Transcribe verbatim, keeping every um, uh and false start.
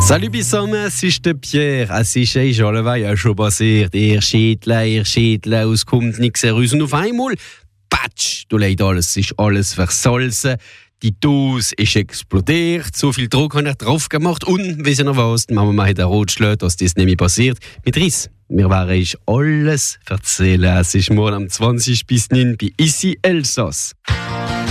Salut zusammen, es ist der Pierre. Es ist eigentlich alleweil schon passiert. Ihr Schädler, ihr Schädler, es kommt nichts heraus. Und auf einmal, patsch, du leid alles, es ist alles versalzen. Die Dose ist explodiert, so viel Druck habe ich drauf gemacht. Und, wie sie noch was, die Mama hat einen Rotschlag, dass das nicht mehr passiert. Mit Riss. Wir werden euch alles erzählen. Es ist morgen am zwanzig bis neun bei Isi Elsass.